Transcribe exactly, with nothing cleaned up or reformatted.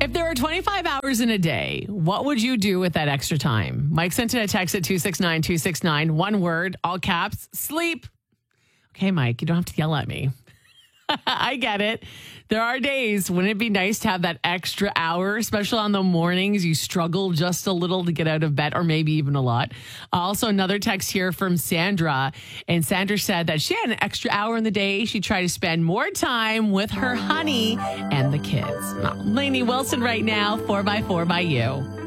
If there were twenty-five hours in a day, what would you do with that extra time? Mike sent in a text at two six nine two six nine. One word, all caps, sleep. Okay, Mike, you don't have to yell at me. I get it. There are days, wouldn't it be nice to have that extra hour, especially on the mornings you struggle just a little to get out of bed, or maybe even a lot. Also, another text here from Sandra. And Sandra said that she had an extra hour in the day. She tried to spend more time with her honey and the kids. Lainey Wilson right now, four by four by you.